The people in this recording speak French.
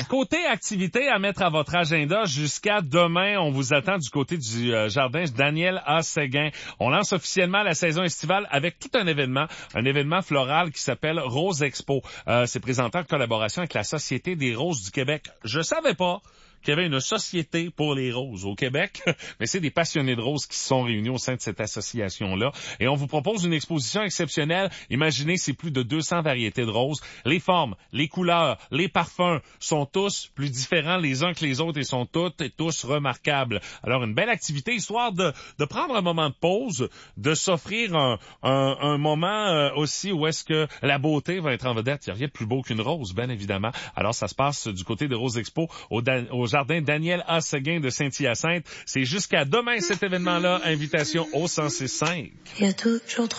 Côté activité à mettre à votre agenda jusqu'à demain, on vous attend du côté du jardin Daniel A. Séguin. On lance officiellement la saison estivale avec tout un événement floral qui s'appelle Rose Expo. C'est présenté en collaboration avec la Société des Roses du Québec. Je savais pas qu'il y avait une société pour les roses au Québec, mais c'est des passionnés de roses qui se sont réunis au sein de cette association-là. Et on vous propose une exposition exceptionnelle. Imaginez, c'est plus de 200 variétés de roses. Les formes, les couleurs, les parfums sont tous plus différents les uns que les autres et sont toutes et tous remarquables. Alors, une belle activité, histoire de prendre un moment de pause, de s'offrir un moment aussi où est-ce que la beauté va être en vedette. Il n'y a rien de plus beau qu'une rose, bien évidemment. Alors, ça se passe du côté de Rose Expo au jardin Daniel A. Séguin de Saint-Hyacinthe. C'est jusqu'à demain cet événement-là. Invitation au 106.5. Il y a toujours trop